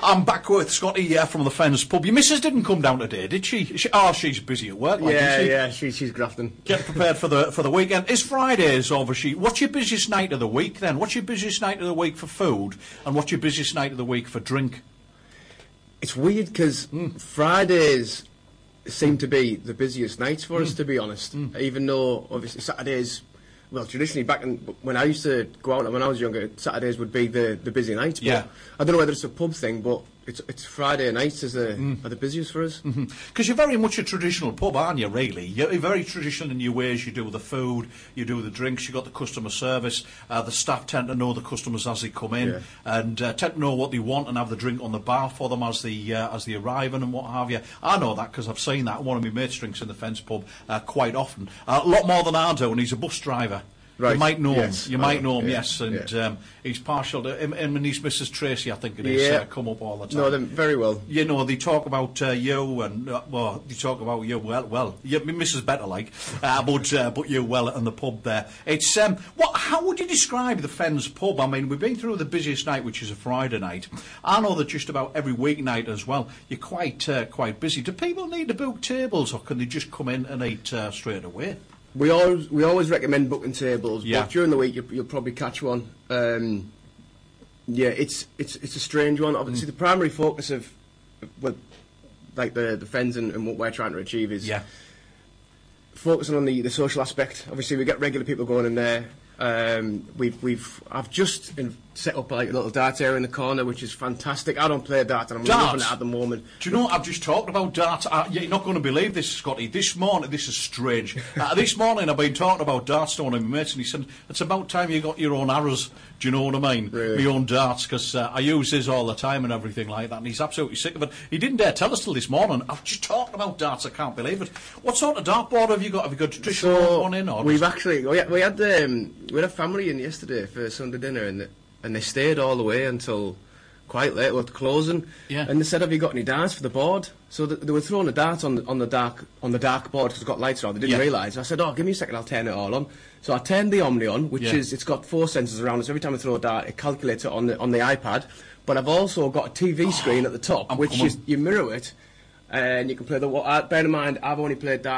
I'm back with Scotty from the Fens pub. Your missus didn't come down today, did she? She's busy at work. Like, she's grafting. Get prepared for the weekend. It's Fridays, obviously. What's your busiest night of the week then? What's your busiest night of the week for food, and what's your busiest night of the week for drink? It's weird because Fridays seem to be the busiest nights for us, to be honest. Even though obviously Saturdays. Well, traditionally, when I used to go out and when I was younger, Saturdays would be the busy nights. But yeah. I don't know whether it's a pub thing, but it's Friday nights are the busiest for us. Because you're very much a traditional pub, aren't you, really? You're very traditional in your ways. You do the food, you do the drinks, you got the customer service. The staff tend to know the customers as they come in and tend to know what they want and have the drink on the bar for them as they arrive and what have you. I know that because I've seen that. One of my mates drinks in the Fens pub quite often. A lot more than I do, and he's a bus driver. Right. You might know him. You might know him, yeah, yes. And he's partial to him and his Mrs. Tracy, I think it is, come up all the time. Know them very well. You know, they talk about you and, they talk about you well. Your Mrs. better like, but you well in the pub there. It's, how would you describe the Fens pub? I mean, we've been through the busiest night, which is a Friday night. I know that just about every weeknight as well, you're quite busy. Do people need to book tables, or can they just come in and eat straight away? We always recommend booking tables, but during the week you'll probably catch one. It's a strange one. Obviously, the primary focus of the Fens and what we're trying to achieve is focusing on the social aspect. Obviously, we get regular people going in there. I've just set up like a little darts area in the corner, which is fantastic. I don't play darts, and I'm loving it at the moment. Do you know, I've just talked about darts. You're not going to believe this, Scotty. This morning, this is strange. This morning I've been talking about darts to one of my mates, and he said, it's about time you got your own arrows. Do you know what I mean? Really? My own darts, because I use his all the time and everything like that, and he's absolutely sick of it. He didn't dare tell us till this morning. I've just talked about darts, I can't believe it. What sort of dartboard have you got? Have you got a traditional one in? Or we had a family in yesterday for Sunday dinner, and they stayed all the way until quite late, well, closing. Yeah. And they said, "Have you got any darts for the board?" So they were throwing a dart on the dark board because it's got lights on. They didn't realise. I said, "Oh, give me a second, I'll turn it all on." So I turned the Omni on, which is it's got 4 sensors around it. So every time I throw a dart, it calculates it on the iPad. But I've also got a TV screen at the top, you mirror it, and you can play the. Bear in mind, I've only played darts